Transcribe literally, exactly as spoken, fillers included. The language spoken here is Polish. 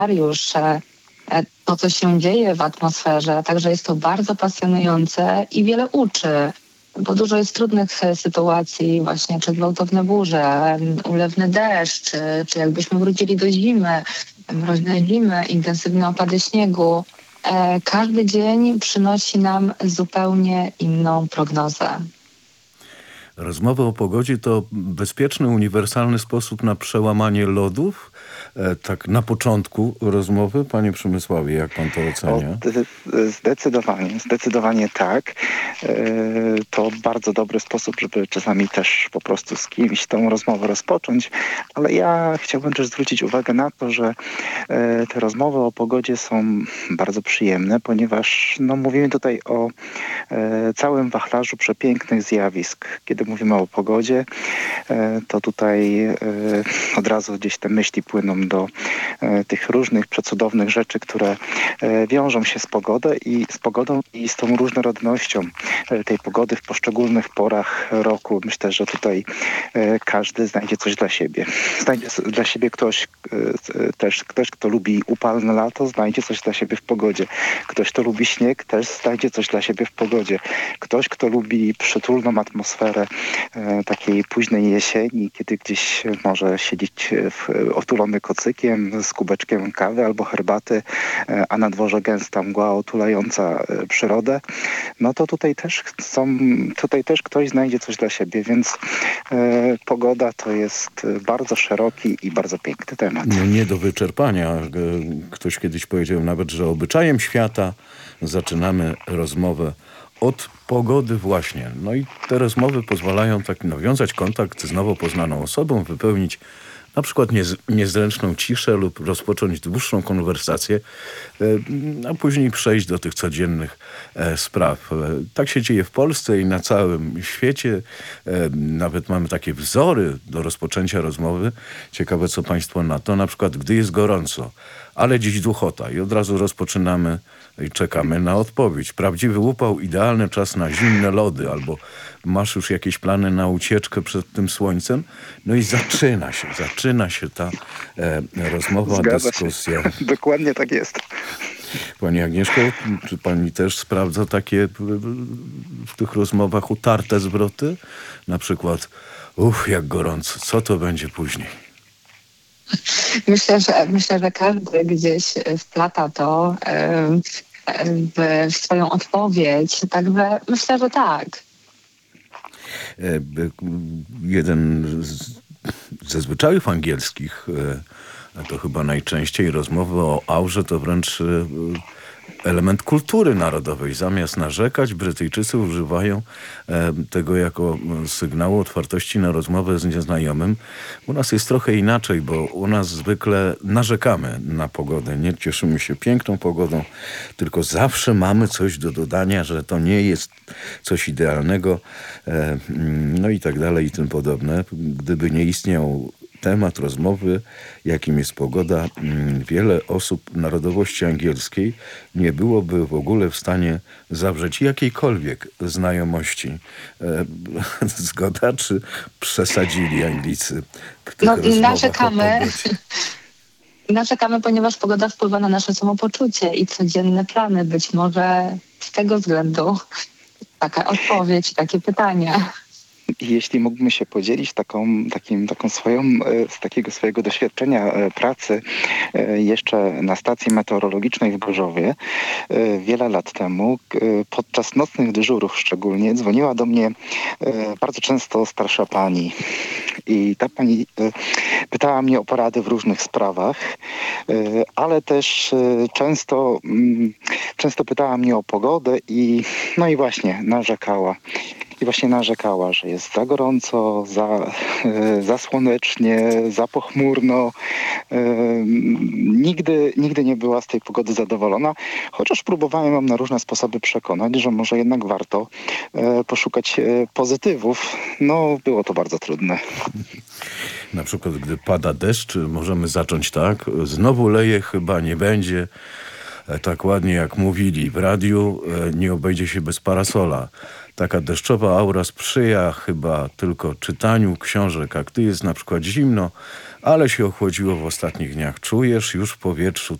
Mariusz, e, e, to, co się dzieje w atmosferze, także jest to bardzo pasjonujące i wiele uczy, bo dużo jest trudnych e, sytuacji, właśnie czy gwałtowne burze, em, ulewny deszcz, czy, czy jakbyśmy wrócili do zimy, mroźne zimy, intensywne opady śniegu. E, Każdy dzień przynosi nam zupełnie inną prognozę. Rozmowy o pogodzie to bezpieczny, uniwersalny sposób na przełamanie lodów. E, tak na początku rozmowy. Panie Przemysławie, jak pan to O, ocenia? d- zdecydowanie, zdecydowanie tak. E, To bardzo dobry sposób, żeby czasami też po prostu z kimś tą rozmowę rozpocząć, ale ja chciałbym też zwrócić uwagę na to, że e, te rozmowy o pogodzie są bardzo przyjemne, ponieważ no, mówimy tutaj o e, całym wachlarzu przepięknych zjawisk. Kiedy mówimy o pogodzie, e, to tutaj e, od razu gdzieś te myśli płyną do e, tych różnych przecudownych rzeczy, które e, wiążą się z pogodą i z pogodą i z tą różnorodnością e, tej pogody w poszczególnych porach roku. Myślę, że tutaj e, każdy znajdzie coś dla siebie. Znajdzie s- dla siebie ktoś e, e, też, ktoś, kto lubi upalne lato, znajdzie coś dla siebie w pogodzie. Ktoś, kto lubi śnieg, też znajdzie coś dla siebie w pogodzie. Ktoś, kto lubi przytulną atmosferę e, takiej późnej jesieni, kiedy gdzieś może siedzieć w, otulony kocykiem z kubeczkiem kawy albo herbaty, e, a na dworze gęsta mgła otulająca e, przyrodę, no to tutaj też są, tutaj też ktoś znajdzie coś dla siebie, więc e, pogoda to jest e, bardzo szeroki i bardzo piękny temat. No nie do wyczerpania. E, Ktoś kiedyś powiedział nawet, że obyczajem świata zaczynamy rozmowę od pogody właśnie. No i te rozmowy pozwalają tak nawiązać kontakt z nowo poznaną osobą, wypełnić na przykład niez, niezręczną ciszę lub rozpocząć dłuższą konwersację, e, a później przejść do tych codziennych e, spraw. E, tak się dzieje w Polsce i na całym świecie. E, nawet mamy takie wzory do rozpoczęcia rozmowy. Ciekawe, co państwo na to. Na przykład, gdy jest gorąco, ale dziś duchota i od razu rozpoczynamy i czekamy na odpowiedź. Prawdziwy upał, idealny czas na zimne lody, albo masz już jakieś plany na ucieczkę przed tym słońcem? No i zaczyna się, zaczyna się ta e, rozmowa, Zgadza się. dyskusja. Dokładnie tak jest. Pani Agnieszko, czy pani też sprawdza takie w, w tych rozmowach utarte zwroty? Na przykład, uff, jak gorąco, co to będzie później? Myślę, że myślę, że każdy gdzieś e, wplata to em, e, w, w swoją odpowiedź. Także myślę, że tak. E, b- Jeden z, ze zwyczajów angielskich, e, to chyba najczęściej rozmowy o aurze to wręcz e, element kultury narodowej. Zamiast narzekać, Brytyjczycy używają e, tego jako e, sygnału otwartości na rozmowę z nieznajomym. U nas jest trochę inaczej, bo u nas zwykle narzekamy na pogodę. Nie cieszymy się piękną pogodą, tylko zawsze mamy coś do dodania, że to nie jest coś idealnego, e, no i tak dalej i tym podobne. Gdyby nie istniał temat rozmowy, jakim jest pogoda, mm, wiele osób narodowości angielskiej nie byłoby w ogóle w stanie zawrzeć jakiejkolwiek znajomości. E, Zgoda, czy przesadzili Anglicy w tych No, rozmowach o narzekamy. pogodzie? Narzekamy, ponieważ pogoda wpływa na nasze samopoczucie i codzienne plany. Być może z tego względu taka odpowiedź, takie pytanie. I jeśli mógłbym się podzielić taką, takim, taką swoją, e, z takiego swojego doświadczenia e, pracy e, jeszcze na stacji meteorologicznej w Gorzowie e, wiele lat temu, k- e, podczas nocnych dyżurów szczególnie, dzwoniła do mnie e, bardzo często starsza pani. I ta pani e, pytała mnie o porady w różnych sprawach, e, ale też e, często, mm, często pytała mnie o pogodę i no i właśnie narzekała. I właśnie narzekała, że jest za gorąco, za, e, za słonecznie, za pochmurno. E, nigdy, nigdy nie była z tej pogody zadowolona, chociaż próbowałem ją na różne sposoby przekonać, że może jednak warto e, poszukać e, pozytywów. No, było to bardzo trudne. Na przykład, gdy pada deszcz, możemy zacząć tak. Znowu leje, chyba nie będzie. E, Tak ładnie jak mówili w radiu, e, nie obejdzie się bez parasola. taka deszczowa aura sprzyja chyba tylko czytaniu książek, a gdy jest na przykład zimno, ale się ochłodziło w ostatnich dniach, czujesz już w powietrzu